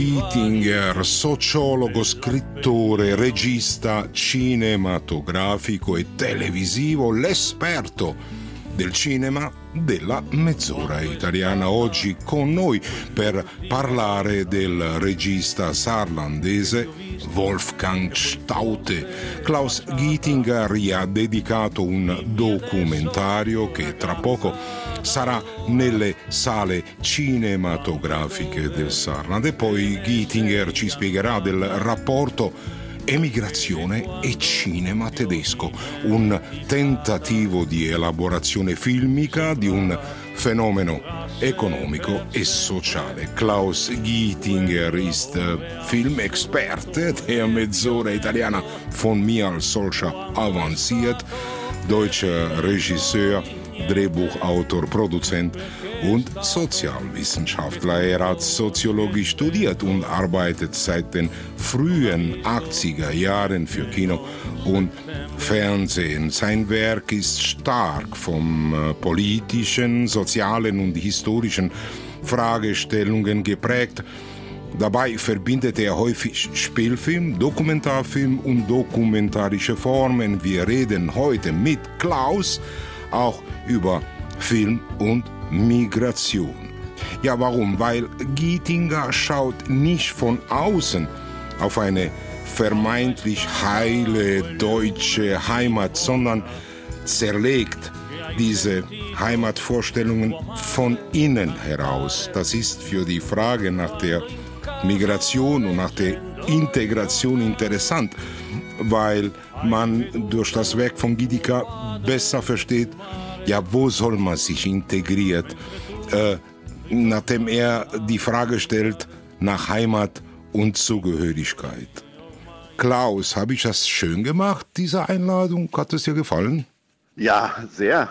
Gittinger, sociologo, scrittore, regista cinematografico e televisivo, l'esperto del cinema della mezz'ora italiana, oggi con noi per parlare del regista saarlandese Wolfgang Staudte. Klaus Gittinger gli ha dedicato un documentario che tra poco sarà nelle sale cinematografiche del Saarland, e poi Gittinger ci spiegherà del rapporto emigrazione e cinema tedesco, un tentativo di elaborazione filmica di un fenomeno economico e sociale. Klaus Gittinger ist Filmexperte der Mezz'ora Italiana, von mir als solcher avanciert, deutscher Regisseur, Drehbuchautor, Produzent und Sozialwissenschaftler. Er hat Soziologie studiert und arbeitet seit den frühen 80er Jahren für Kino und Fernsehen. Sein Werk ist stark von politischen, sozialen und historischen Fragestellungen geprägt. Dabei verbindet er häufig Spielfilm, Dokumentarfilm und dokumentarische Formen. Wir reden heute mit Klaus auch über Film und Migration. Ja, warum? Weil Gittinger schaut nicht von außen auf eine vermeintlich heile deutsche Heimat, sondern zerlegt diese Heimatvorstellungen von innen heraus. Das ist für die Frage nach der Migration und nach der Integration interessant, weil man durch das Werk von Gittinger besser versteht, ja, wo soll man sich integrieren, nachdem er die Frage stellt nach Heimat und Zugehörigkeit. Klaus, habe ich das schön gemacht, diese Einladung? Hat es dir gefallen? Ja, sehr.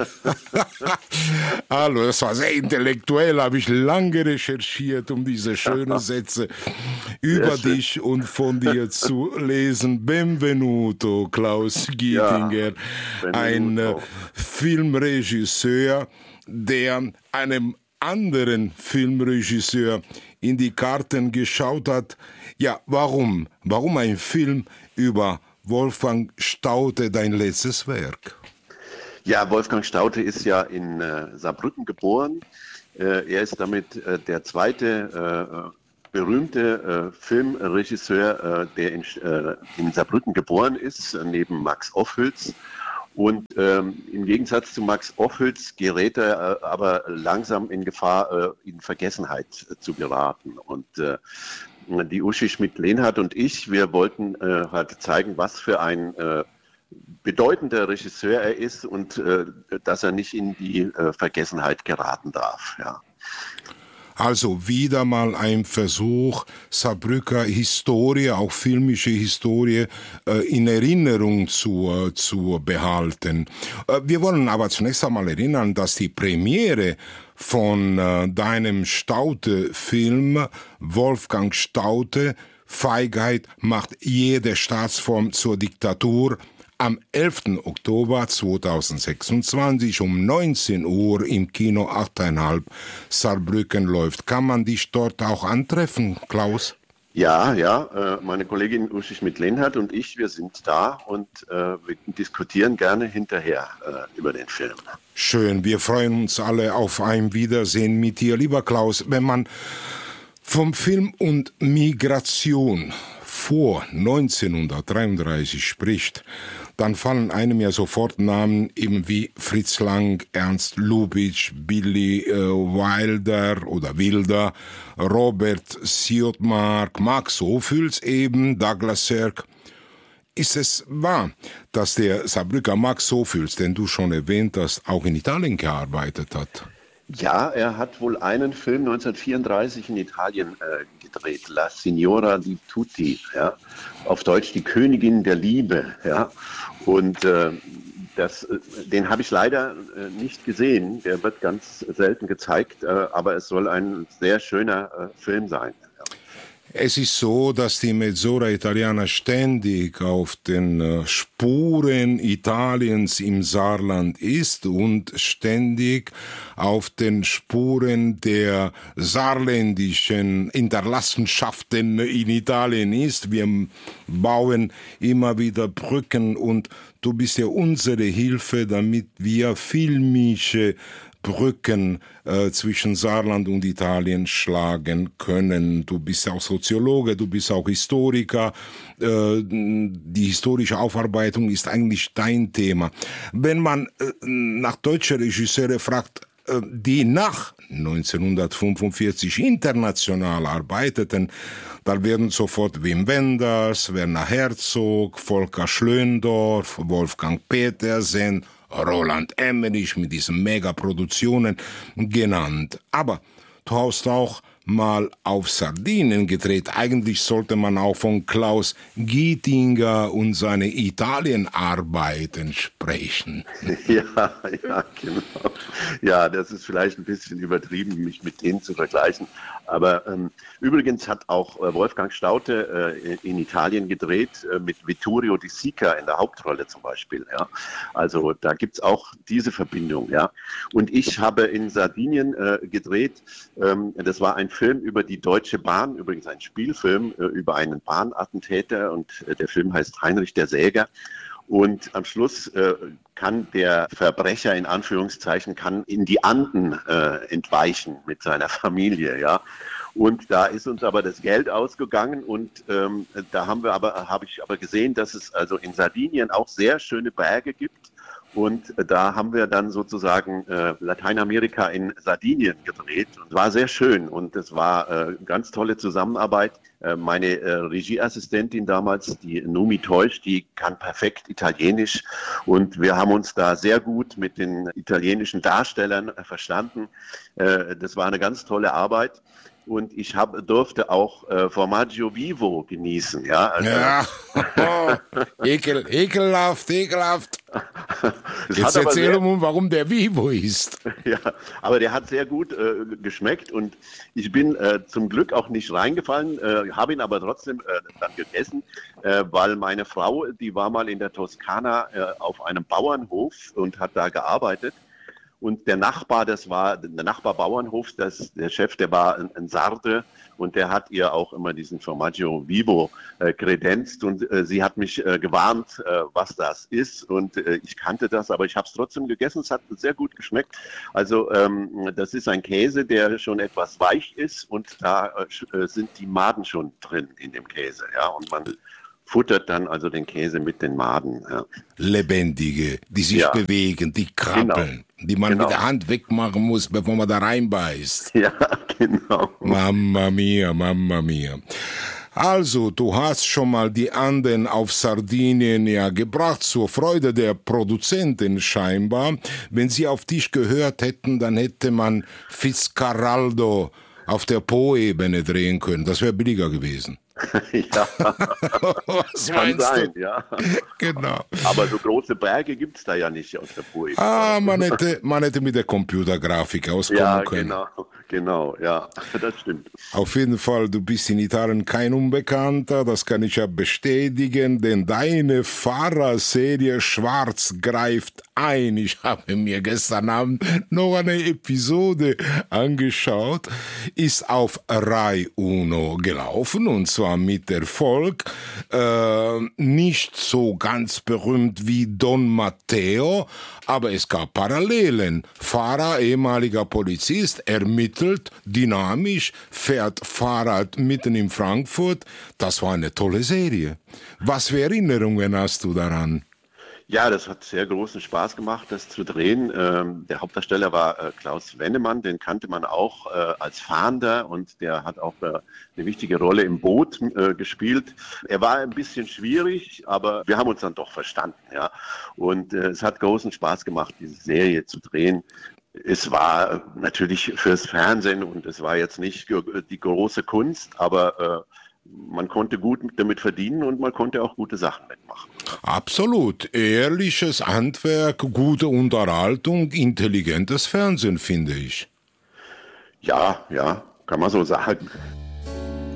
Hallo, das war sehr intellektuell, habe ich lange recherchiert, um diese schönen Sätze über dich und von dir zu lesen. Benvenuto, Klaus Gittinger, ja, ein Filmregisseur, der einem anderen Filmregisseur in die Karten geschaut hat. Ja, warum? Warum ein Film über Wolfgang Staudte, dein letztes Werk? Ja, Wolfgang Staudte ist ja in Saarbrücken geboren. Er ist damit der zweite berühmte Filmregisseur, der in Saarbrücken geboren ist, neben Max Ophüls. Und im Gegensatz zu Max Ophüls gerät er aber langsam in Gefahr, in Vergessenheit zu geraten. Und die Uschi Schmidt-Lehnhardt und ich, wir wollten halt zeigen, was für ein bedeutender Regisseur er ist und dass er nicht in die Vergessenheit geraten darf. Ja. Also wieder mal ein Versuch, Saarbrücker Historie, auch filmische Historie, in Erinnerung zu behalten. Wir wollen aber zunächst einmal erinnern, dass die Premiere von deinem Staudte-Film Wolfgang Staudte, Feigheit macht jede Staatsform zur Diktatur, am 11. Oktober 2026 um 19 Uhr im Kino 8,5 Saarbrücken läuft. Kann man dich dort auch antreffen, Klaus? Ja, meine Kollegin Uschi Schmidt-Lehnhardt und ich, wir sind da und wir diskutieren gerne hinterher über den Film. Schön, wir freuen uns alle auf ein Wiedersehen mit dir. Lieber Klaus, wenn man vom Film und Migration vor 1933 spricht, dann fallen einem ja sofort Namen eben wie Fritz Lang, Ernst Lubitsch, Billy Wilder, Robert Siodmark, Max Ophüls eben, Douglas Sirk. Ist es wahr, dass der Saarbrücker Max Ophüls, den du schon erwähnt hast, auch in Italien gearbeitet hat? Ja, er hat wohl einen Film 1934 in Italien gedreht, La Signora di Tutti, ja, auf Deutsch die Königin der Liebe, ja, und den habe ich leider nicht gesehen, der wird ganz selten gezeigt, aber es soll ein sehr schöner Film sein. Ja. Es ist so, dass die Mezz'ora Italiana ständig auf den Spuren Italiens im Saarland ist und ständig auf den Spuren der saarländischen Hinterlassenschaften in Italien ist. Wir bauen immer wieder Brücken und du bist ja unsere Hilfe, damit wir filmische Brücken zwischen Saarland und Italien schlagen können. Du bist auch Soziologe, du bist auch Historiker. Die historische Aufarbeitung ist eigentlich dein Thema. Wenn man nach deutschen Regisseure fragt, die nach 1945 international arbeiteten, da werden sofort Wim Wenders, Werner Herzog, Volker Schlöndorff, Wolfgang Petersen, Roland Emmerich mit diesen Megaproduktionen genannt. Aber du hast auch mal auf Sardinien gedreht. Eigentlich sollte man auch von Klaus Gietinger und seine Italienarbeiten sprechen. Ja, genau. Ja, das ist vielleicht ein bisschen übertrieben, mich mit denen zu vergleichen. Aber übrigens hat auch Wolfgang Staudte in Italien gedreht, mit Vittorio De Sica in der Hauptrolle zum Beispiel. Ja. Also da gibt's auch diese Verbindung. Ja. Und ich habe in Sardinien gedreht, das war ein Film über die Deutsche Bahn, übrigens ein Spielfilm über einen Bahnattentäter, und der Film heißt Heinrich der Säger. Und am Schluss kann der Verbrecher in Anführungszeichen in die Anden entweichen mit seiner Familie, ja. Und da ist uns aber das Geld ausgegangen, und da habe ich aber gesehen, dass es also in Sardinien auch sehr schöne Berge gibt. Und da haben wir dann sozusagen Lateinamerika in Sardinien gedreht. Und war sehr schön, und es war ganz tolle Zusammenarbeit. Meine Regieassistentin damals, die Numi Teusch, die kann perfekt Italienisch, und wir haben uns da sehr gut mit den italienischen Darstellern verstanden. Das war eine ganz tolle Arbeit. Und ich durfte auch Formaggio Vivo genießen. Ja, also ja. Ekelhaft. Jetzt erzähl uns, warum der Vivo ist. Ja, aber der hat sehr gut geschmeckt, und ich bin zum Glück auch nicht reingefallen, habe ihn aber trotzdem dann gegessen, weil meine Frau, die war mal in der Toskana auf einem Bauernhof und hat da gearbeitet. Und der Nachbarbauernhof, der Chef, der war ein Sarde, und der hat ihr auch immer diesen Formaggio Vivo kredenzt, und sie hat mich gewarnt, was das ist, und ich kannte das, aber ich habe es trotzdem gegessen. Es hat sehr gut geschmeckt. Also das ist ein Käse, der schon etwas weich ist, und da sind die Maden schon drin in dem Käse, ja, und man futtert dann also den Käse mit den Maden. Ja. Lebendige, die sich bewegen, die krabbeln, die man mit der Hand wegmachen muss, bevor man da reinbeißt. Ja, genau. Mamma mia. Also, du hast schon mal die Anden auf Sardinien ja gebracht, zur Freude der Produzenten scheinbar. Wenn sie auf dich gehört hätten, dann hätte man Fitzcarraldo auf der Po-Ebene drehen können. Das wäre billiger gewesen. Ja, was kann sein, du? Ja. Genau. Aber so große Berge gibt es da ja nicht aus der Poesie. Man hätte mit der Computergrafik auskommen können. Genau, ja, das stimmt. Auf jeden Fall, du bist in Italien kein Unbekannter, das kann ich ja bestätigen, denn deine Fahrerserie Schwarz greift ein. Ich habe mir gestern Abend noch eine Episode angeschaut, ist auf Rai Uno gelaufen, und zwar mit Erfolg. Nicht so ganz berühmt wie Don Matteo, aber es gab Parallelen. Fahrer, ehemaliger Polizist, ermittelt, dynamisch, fährt Fahrrad mitten in Frankfurt. Das war eine tolle Serie. Was für Erinnerungen hast du daran? Ja, das hat sehr großen Spaß gemacht, das zu drehen. Der Hauptdarsteller war Klaus Wennemann, den kannte man auch als Fahnder, und der hat auch eine wichtige Rolle im Boot gespielt. Er war ein bisschen schwierig, aber wir haben uns dann doch verstanden. Ja. Und es hat großen Spaß gemacht, diese Serie zu drehen. Es war natürlich fürs Fernsehen, und es war jetzt nicht die große Kunst, aber man konnte gut damit verdienen, und man konnte auch gute Sachen mitmachen. Absolut. Ehrliches Handwerk, gute Unterhaltung, intelligentes Fernsehen, finde ich. Ja, kann man so sagen.